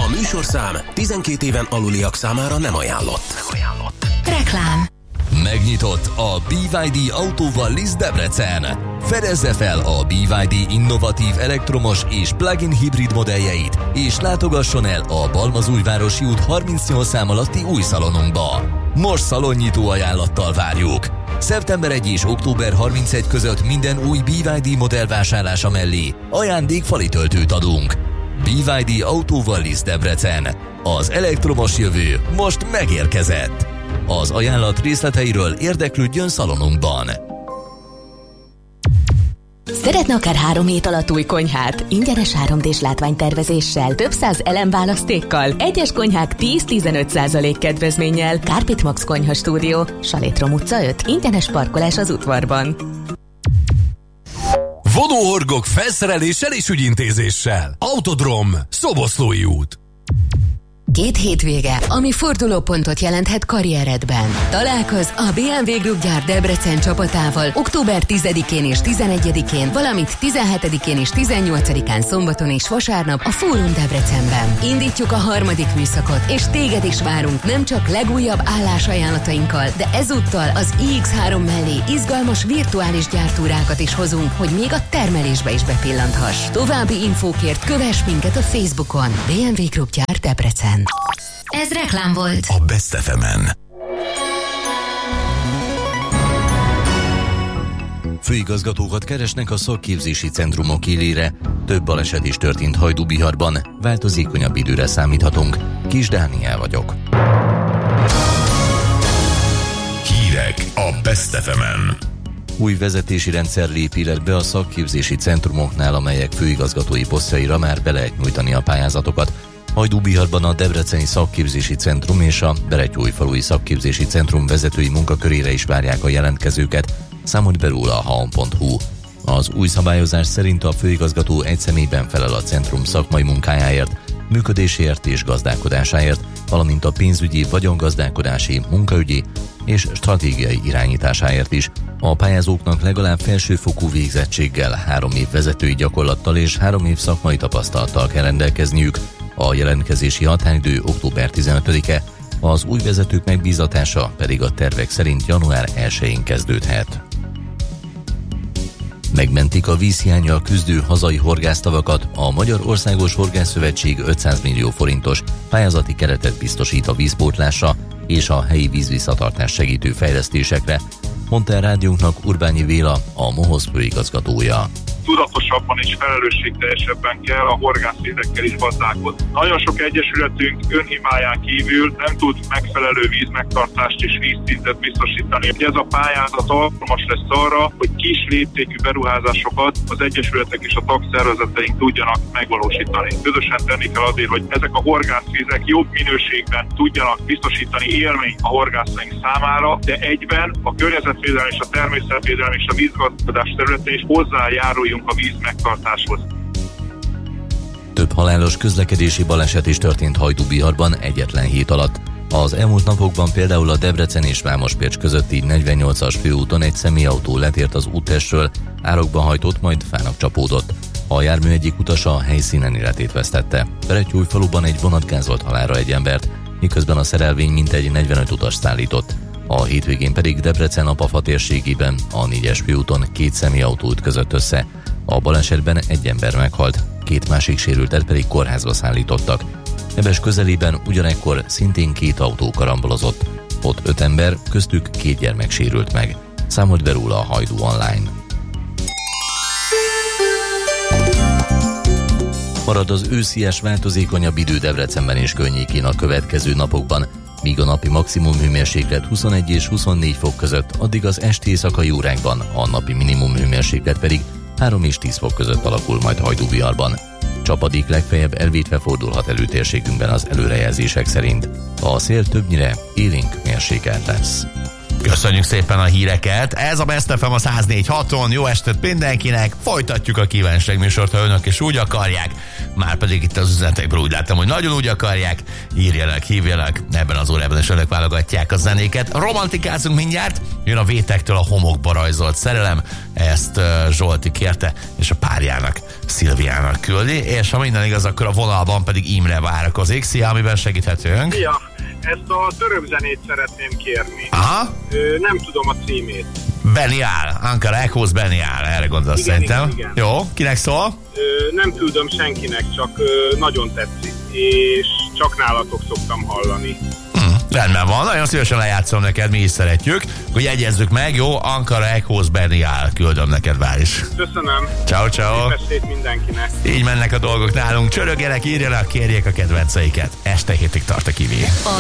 A műsorszám 12 éven aluliak számára nem ajánlott. Reklám. Megnyitott a BYD Autóval List Debrecen. Fedezze fel a BYD innovatív elektromos és plug-in hibrid modelljeit, és látogasson el a Balmazújvárosi út 38 szám alatti új szalonunkba. Most szalonnyitó ajánlattal várjuk. Szeptember 1 és október 31 között minden új BYD modell vásárlása mellé ajándékfali töltőt adunk. BYD Autóval List Debrecen. Az elektromos jövő most megérkezett. Az ajánlat részleteiről érdeklődjön szalonunkban. Szeretne akár 3 hét alatt új konyhát? Ingyenes 3D-s látványtervezéssel, több száz elemválasztékkal, egyes konyhák 10-15% kedvezménnyel, Carpet Max Konyha Stúdió, Salétrom utca 5, ingyenes parkolás az udvarban. Vonóhorgok felszereléssel és ügyintézéssel. Autodrom, Szoboszlói út. 2 hétvége, ami fordulópontot jelenthet karrieredben. Találkozz a BMW Group gyár Debrecen csapatával október 10-én és 11-én, valamint 17-én és 18-án szombaton és vasárnap a Fórum Debrecenben. Indítjuk a 3. műszakot, és téged is várunk nem csak legújabb állásajánlatainkkal, de ezúttal az iX3 mellé izgalmas virtuális gyártúrákat is hozunk, hogy még a termelésbe is bepillanthass. További infókért kövess minket a Facebookon. BMW Group gyár Debrecen. Ez reklám volt A Best FM-en. Főigazgatókat keresnek a szakképzési centrumok élére. Több baleset is történt Hajdúbiharban. Változékonyabb időre számíthatunk. Kis Dániel vagyok. Hírek a Best FM-en. Új vezetési rendszer lép életbe a szakképzési centrumoknál, amelyek főigazgatói posztjaira már be lehet nyújtani a pályázatokat. Hajdúbiharban a Debreceni Szakképzési Centrum és a Berettyóújfalui Szakképzési Centrum vezetői munkakörére is várják a jelentkezőket, számolt be róla a haon.hu. Az új szabályozás szerint a főigazgató egy személyben felel a centrum szakmai munkájáért, működéséért és gazdálkodásáért, valamint a pénzügyi, vagyongazdálkodási, munkaügyi és stratégiai irányításáért is. A pályázóknak legalább felsőfokú végzettséggel, 3 év vezetői gyakorlattal és 3 év szakmai tapasztalattal kell rendelkezniük. A jelentkezési határidő október 15-e, az új vezetők megbízatása pedig a tervek szerint január 1-én kezdődhet. Megmentik a vízhiánnyal küzdő hazai horgásztavakat, a Magyar Országos Horgászszövetség 500 millió forintos pályázati keretet biztosít a vízpótlásra és a helyi vízvisszatartás segítő fejlesztésekre, mondta a rádiónknak Urbányi Béla, a MOHOZ főigazgatója. Tudatosabban és felelősségteljesebben kell a horgászvizekkel is gazdálkodni. Nagyon sok egyesületünk önhibáján kívül nem tud megfelelő vízmegtartást és vízszintet biztosítani. Ez a pályázat alkalmas lesz arra, hogy kis léptékű beruházásokat az egyesületek és a tagszervezeteink tudjanak megvalósítani. Közösen tenni kell azért, hogy ezek a horgászvizek jobb minőségben tudjanak biztosítani élményt a horgászaink számára, de egyben a környezetvédelem és a természetvédelem és a vízgazdálkodás területén is hozzájáruljunk a víz megtartáshoz. Több halálos közlekedési baleset is történt Hajdúbiharban egyetlen hét alatt. Az elmúlt napokban például a Debrecen és Vámospécs közötti 48-as főúton egy személyautó letért az úttestről, árokba hajtott, majd fának csapódott. A jármű egyik utasa a helyszínen életét vesztette. Berettyóújfaluban egy vonat gázolt halálra egy embert, miközben a szerelvény mintegy 45 utast szállított. A hétvégén pedig Debrecen Apafa térségében a 4-es főúton 2 személyautó ütközött össze. A balesetben egy ember meghalt, 2 másik sérültet pedig kórházba szállítottak. Ebes közelében ugyanekkor szintén 2 autó karambolozott. Ott 5 ember, köztük 2 gyermek sérült meg. Számolt be róla a Hajdú Online. Marad az őszies, változékonyabb idő Debrecenben és környékén a következő napokban, míg a napi maximum hőmérséklet 21 és 24 fok között, addig az esti éjszakai órákban a napi minimum hőmérséklet pedig 3 és 10 fok között alakul majd Hajdúbiharban. Csapadék legfeljebb elvétve fordulhat elő térségünkben az előrejelzések szerint. A szél többnyire élénk mérsékelt lesz. Köszönjük szépen a híreket! Ez a Best FM a 104.6-on. Jó estét mindenkinek! Folytatjuk a kívánság műsort, ha önök is úgy akarják. már pedig itt az üzenetekből úgy láttam, hogy nagyon úgy akarják, írjanak, hívjanak, ebben az órában is önök válogatják a zenéket. Romantikázunk mindjárt, jön a Vétektől a Homokba rajzolt szerelem, ezt Zsolti kérte, és a párjának, Szilviának küldi, és ha minden igaz, akkor a vonalban pedig Imre várakozik. Szia, amiben segíthetünk? Szia! Ezt a török zenét szeretném kérni. Aha. Nem tudom a címét. Beniál, Ankara Echoes Beniál, erre gondolsz szerintem. Igen. Jó, kinek szól? Nem küldöm senkinek, csak nagyon tetszik, és csak nálatok szoktam hallani. Rendben van, nagyon szívesen lejátszom neked, mi is szeretjük. Hogy jegyezzük meg, jó? Ankara Echoes Beniál, küldöm neked, Váris. Köszönöm. Ciao, ciao. Szép estét mindenkinek. Így mennek a dolgok nálunk. Csörögjenek, írjanak, kérjék a kedvenceiket. Este hétig tart a Kivi.